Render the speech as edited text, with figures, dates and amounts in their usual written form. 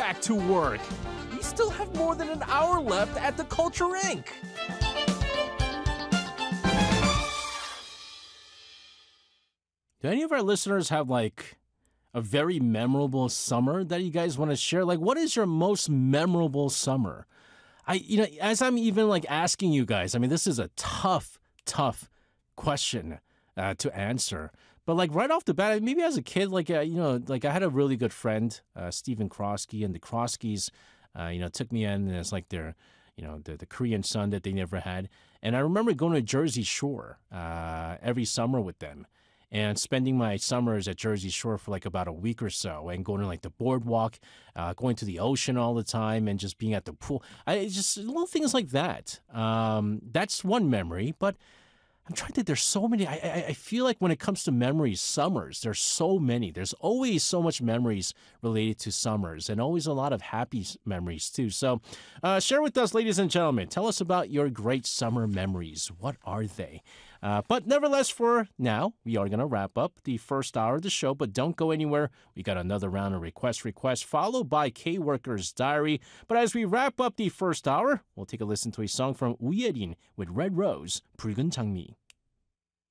back to work. We still have more than an hour left at the Culture Inc. Do any of our listeners have like a very memorable summer that you guys want to share? Like, what is your most memorable summer? As I'm even like asking you guys, I mean, this is a tough question to answer. But like right off the bat, maybe as a kid, like like I had a really good friend, Stephen Krosky, and the Kroskys, took me in as like their, the Korean son that they never had. And I remember going to Jersey Shore every summer with them, and spending my summers at Jersey Shore for like about a week or so, and going to like the boardwalk, going to the ocean all the time, and just being at the pool. Just little things like that. That's one memory, but I'm trying to think, there's so many. I feel like when it comes to memories, summers, there's so many. There's always so much memories related to summers, and always a lot of happy memories too. So share with us, ladies and gentlemen. Tell us about your great summer memories. What are they? But nevertheless, for now, we are going to wrap up the first hour of the show, but don't go anywhere. We got another round of requests, followed by K-Worker's Diary. But as we wrap up the first hour, we'll take a listen to a song from Uyerin with Red Rose, 붉은 장미.